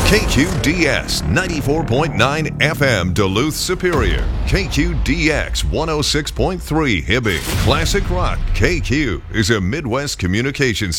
KQDS 94.9 FM Duluth Superior. KQDX 106.3 Hibbing. Classic Rock KQ is a Midwest communications